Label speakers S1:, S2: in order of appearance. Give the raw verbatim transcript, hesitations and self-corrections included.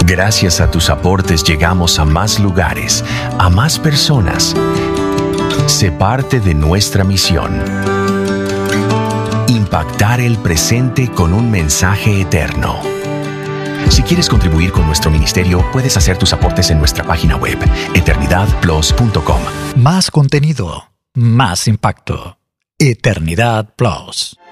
S1: Gracias a tus aportes llegamos a más lugares, a más personas. Sé parte de nuestra misión. Impactar el presente con un mensaje eterno. Si quieres contribuir con nuestro ministerio, puedes hacer tus aportes en nuestra página web, eternidad plus punto com.
S2: Más contenido, más impacto. Eternidad Plus.